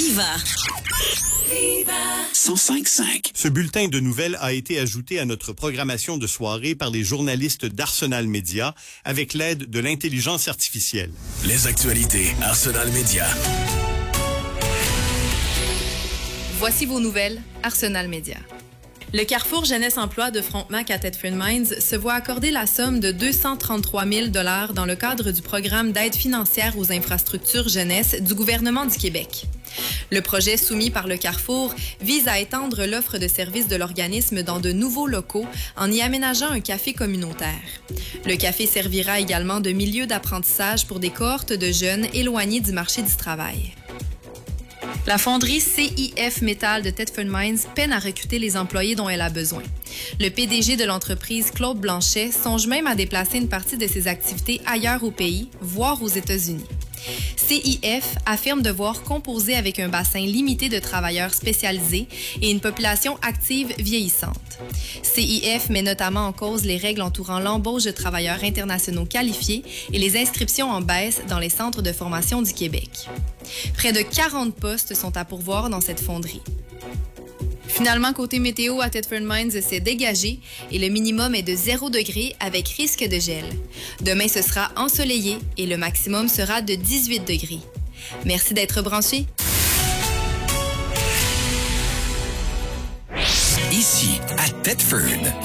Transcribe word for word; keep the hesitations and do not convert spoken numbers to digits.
Viva! Viva! cent cinq virgule cinq. Ce bulletin de nouvelles a été ajouté à notre programmation de soirée par les journalistes d'Arsenal Média avec l'aide de l'intelligence artificielle. Les actualités Arsenal Média. Voici vos nouvelles Arsenal Média. Le Carrefour Jeunesse Emploi de Frontenac à Thetford Mines se voit accorder la somme de deux cent trente-trois mille dollars dans le cadre du programme d'aide financière aux infrastructures jeunesse du gouvernement du Québec. Le projet soumis par le Carrefour vise à étendre l'offre de services de l'organisme dans de nouveaux locaux en y aménageant un café communautaire. Le café servira également de milieu d'apprentissage pour des cohortes de jeunes éloignés du marché du travail. La fonderie C I F Metal de Thetford Mines peine à recruter les employés dont elle a besoin. Le P D G de l'entreprise, Claude Blanchet, songe même à déplacer une partie de ses activités ailleurs au pays, voire aux États-Unis. C I F affirme devoir composer avec un bassin limité de travailleurs spécialisés et une population active vieillissante. C I F met notamment en cause les règles entourant l'embauche de travailleurs internationaux qualifiés et les inscriptions en baisse dans les centres de formation du Québec. Près de quarante postes sont à pourvoir dans cette fonderie. Finalement, côté météo, à Thetford Mines, c'est dégagé et le minimum est de zéro degré avec risque de gel. Demain, ce sera ensoleillé et le maximum sera de dix-huit degrés. Merci d'être branchés. Ici, à Thetford,